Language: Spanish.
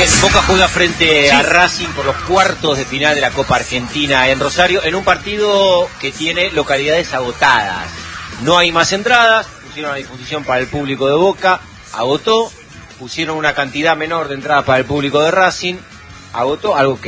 Bien, Boca juega frente a Racing por los cuartos de final de la Copa Argentina en Rosario, en un partido que tiene localidades agotadas. No hay más entradas, pusieron a disposición para el público de Boca, agotó, pusieron una cantidad menor de entradas para el público de Racing, agotó, algo que